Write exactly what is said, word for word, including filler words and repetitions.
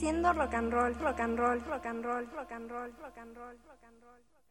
Haciendo rock and roll, rock and roll, rock and roll, rock and roll, rock and roll, rock and roll, rock and roll.